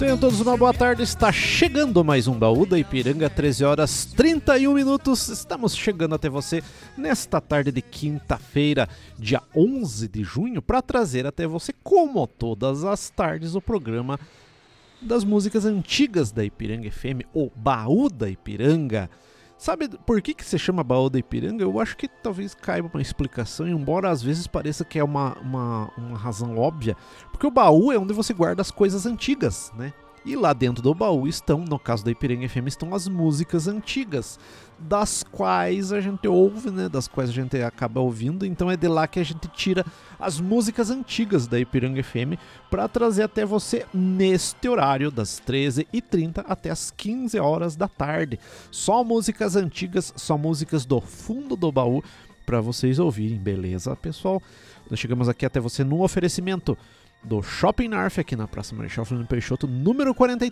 Tenham todos uma boa tarde, está chegando mais um Baú da Ipiranga, 13 horas 31 minutos, estamos chegando até você nesta tarde de quinta-feira, dia 11 de junho, para trazer até você, como todas as tardes, o programa das músicas antigas da Ipiranga FM, o Baú da Ipiranga. Sabe por que se chama Baú da Ipiranga? Eu acho que talvez caiba uma explicação, embora às vezes pareça que é uma razão óbvia, porque o baú é onde você guarda as coisas antigas, né? E lá dentro do baú estão, no caso da Ipiranga FM, estão as músicas antigas, das quais a gente ouve, né? Das quais a gente acaba ouvindo, então é de lá que a gente tira as músicas antigas da Ipiranga FM para trazer até você neste horário, das 13h30 até as 15 horas da tarde. Só músicas antigas, só músicas do fundo do baú para vocês ouvirem, beleza, pessoal? Nós chegamos aqui até você no oferecimento do Shopping Narf, aqui na Praça Marechal Floriano Peixoto, número 43,